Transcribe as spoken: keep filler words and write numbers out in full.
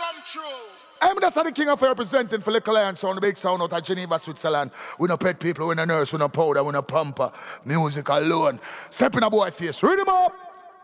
come true. I'm just the king of representing for Little Lion Sound, the big sound out of Geneva, Switzerland. We no pet people, we no nurse, we no powder, we no pamper. Music alone. Step in a boy face, read him up.